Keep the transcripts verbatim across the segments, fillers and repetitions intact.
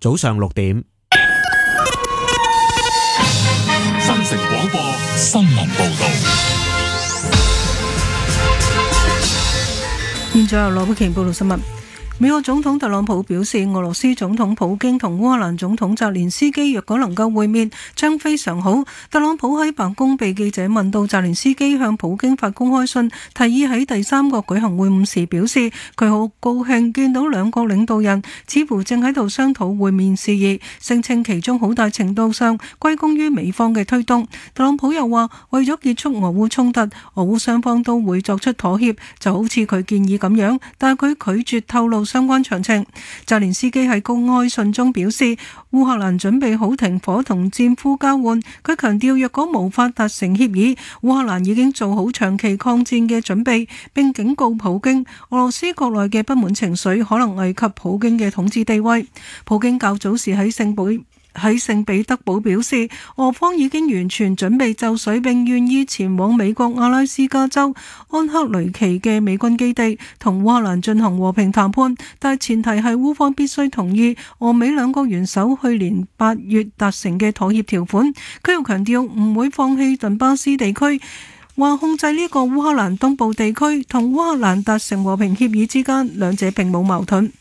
早上六點。 新城廣播新聞報道。 現在由羅寶瓊報道新聞。美國總統特朗普表示，俄羅斯總統普京同烏克蘭總統澤連斯基若果能夠會面，將非常好。特朗普喺白宮被記者問到澤連斯基向普京發公開信，提議喺第三國舉行會晤時，表示佢好高興見到兩國領導人似乎正喺度商討會面事宜，聲稱其中好大程度上歸功於美方嘅推動。特朗普又話，為咗結束俄烏衝突，俄烏雙方都會作出妥協，就好似佢建議咁樣，但係佢拒絕透露相關詳情。澤連斯基喺公開信中表示，烏克蘭準備好停火同戰俘交換。佢強調，若果無法達成協議，烏克蘭已經做好長期抗戰嘅準備，並警告普京，俄羅斯國內嘅不滿情緒可能危及普京嘅統治地位。普京較早時喺聖保喺聖彼得堡表示，俄方已經完全準備就緒，並願意前往美國阿拉斯加州安克雷奇嘅美軍基地同烏克蘭進行和平談判，但前提係烏方必須同意俄美兩國元首去年八月達成嘅妥協條款。佢又強調唔會放棄頓巴斯地區，話控制呢個烏克蘭東部地區同烏克蘭達成和平協議之間，兩者並冇矛盾。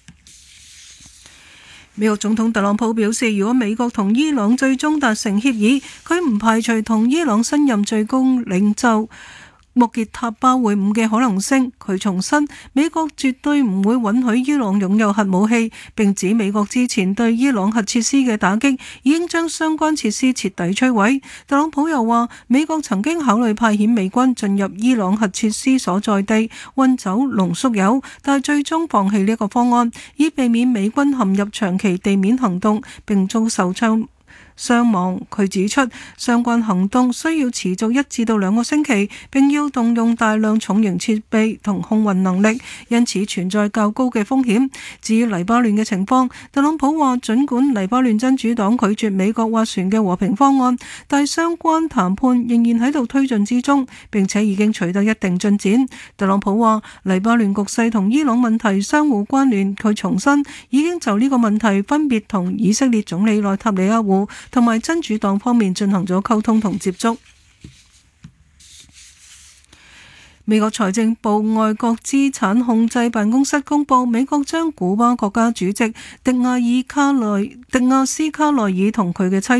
美國總統特朗普表示，如果美國同伊朗最終達成協議，佢唔排除同伊朗新任最高領袖穆傑塔巴會晤嘅可能性。佢重申，美國絕對唔會允許伊朗擁有核武器，並指美國之前對伊朗核設施嘅打擊已經將相關設施徹底摧毀。特朗普又話，美國曾經考慮派遣美軍進入伊朗核設施所在地運走濃縮鈾，但係最終放棄呢個方案，以避免美軍陷入長期地面行動並遭受傷傷亡。佢指出，相關行動需要持續一至到兩個星期，並要動用大量重型設備同空運能力，因此存在較高嘅風險。至於黎巴嫩嘅情況，特朗普話，儘管黎巴嫩真主黨拒絕美國斡旋嘅和平方案，但相關談判仍然喺度推進之中，並且已經取得一定進展。特朗普話，黎巴嫩局勢同伊朗問題相互關聯。佢重申已經就呢個問題分別同以色列總理內塔尼亞胡同埋真主黨方面進行咗溝通同接觸。美國財政部外國資產控制辦公室公佈，美國將古巴國家主席迪亞爾卡內迪亞斯卡內爾同佢嘅妻